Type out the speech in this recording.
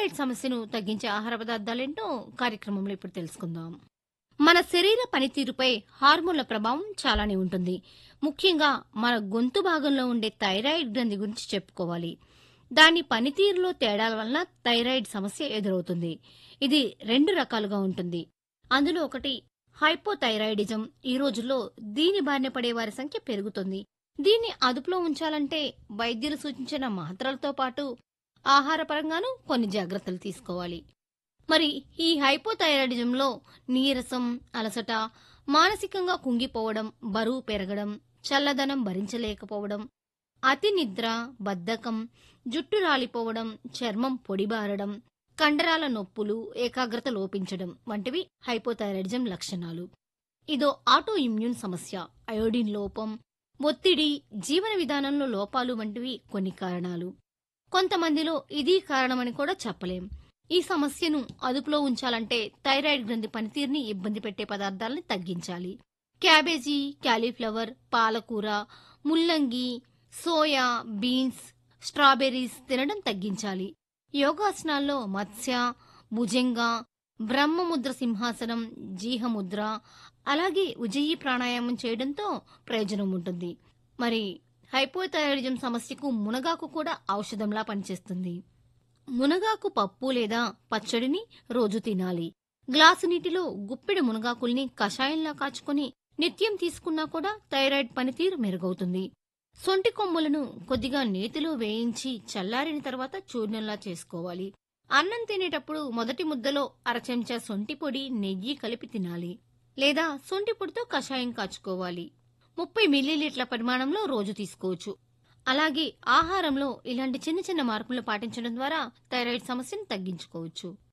Thyroid సమస్యను తగ్గించే ఆహార పదార్థాలేంటో కార్యక్రమంలో ఇప్పుడు తెలుసుకుందాం. మన శరీర పనితీరుపై హార్మోన్ల ప్రభావం చాలానే ఉంటుంది. ముఖ్యంగా మన గొంతు భాగంలో ఉండే థైరాయిడ్ గ్రంథి గురించి చెప్పుకోవాలి. దాని పనితీరులో తేడాల వలన థైరాయిడ్ సమస్య ఎదురవుతుంది. ఇది 2 రకాలుగా ఉంటుంది. అందులో ఒకటి హైపోథైరాయిడిజం. ఈ రోజుల్లో దీని బారిన పడే వారి సంఖ్య పెరుగుతుంది. దీన్ని అదుపులో ఉంచాలంటే వైద్యులు సూచించిన మాత్రలతో పాటు ఆహారపరంగానూ కొన్ని జాగ్రత్తలు తీసుకోవాలి. మరి ఈ హైపోథైరాయిడిజంలో నీరసం, అలసట, మానసికంగా కుంగిపోవడం, బరువు పెరగడం, చల్లదనం భరించలేకపోవడం, అతి నిద్ర, బద్ధకం, జుట్టు రాలిపోవడం, చర్మం పొడిబారడం, కండరాల నొప్పులు, ఏకాగ్రత లోపించడం వంటివి హైపోథైరాయిడిజం లక్షణాలు. ఇదో ఆటో ఇమ్యూన్ సమస్య. అయోడిన్ లోపం, ఒత్తిడి, జీవన విధానంలో లోపాలు వంటివి కొన్ని కారణాలు. కొంతమందిలో ఇది కారణమని కూడా చెప్పలేం. ఈ సమస్యను అదుపులో ఉంచాలంటే థైరాయిడ్ గ్రంథి పనితీరుని ఇబ్బంది పెట్టే పదార్థాలని తగ్గించాలి. క్యాబేజీ, క్యాలీఫ్లవర్, పాలకూర, ముల్లంగి, సోయా, బీన్స్, స్ట్రాబెర్రీస్ తినడం తగ్గించాలి. యోగాసనాల్లో మత్స్య, భుజంగ, బ్రహ్మముద్ర సింహాసనం, జీహముద్ర, అలాగే ఉజ్జయి ప్రాణాయామం చేయడంతో ప్రయోజనం ఉంటుంది. మరి హైపోథైరాయిడిజం సమస్యకు మునగాకు కూడా ఔషధంలా పనిచేస్తుంది. మునగాకు పప్పు లేదా పచ్చడిని రోజు తినాలి. గ్లాసు నీటిలో గుప్పెడు మునగాకుల్ని కషాయంలా కాచుకొని నిత్యం తీసుకున్నా కూడా థైరాయిడ్ పనితీరు మెరుగవుతుంది. సొంటి కొమ్ములను కొద్దిగా నేతిలో వేయించి చల్లారిన తర్వాత చూర్ణంలా చేసుకోవాలి. అన్నం తినేటప్పుడు మొదటి ముద్దలో అరచెంచా సొంటి పొడి, నెయ్యి కలిపి తినాలి. లేదా సొంటి పొడితో కషాయం కాచుకోవాలి. 30 మిల్లీలీటర్ల పరిమాణంలో రోజు తీసుకోవచ్చు. అలాగే ఆహారంలో ఇలాంటి చిన్న చిన్న మార్పులు పాటించడం ద్వారా థైరాయిడ్ సమస్యను తగ్గించుకోవచ్చు.